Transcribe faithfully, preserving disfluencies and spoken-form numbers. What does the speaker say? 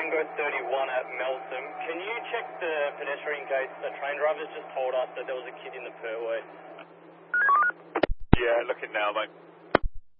Tango thirty-one at Melton. Can you check the pedestrian gates? The train drivers just told us that there was a kid in the Perway. Yeah, looking now, mate.